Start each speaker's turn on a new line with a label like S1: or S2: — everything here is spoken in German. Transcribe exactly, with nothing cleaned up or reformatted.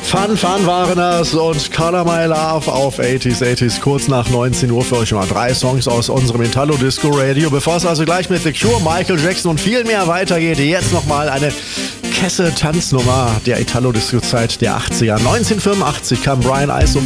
S1: Fun, Fun waren das und Color My Love auf achtziger, achtziger, kurz nach neunzehn Uhr für euch mal drei Songs aus unserem Italo Disco Radio. Bevor es also gleich mit The Cure, Michael Jackson und viel mehr weitergeht, jetzt nochmal eine Kesse-Tanznummer der Italo Disco Zeit der achtziger. neunzehnhundertfünfundachtzig kam Brian Iso mit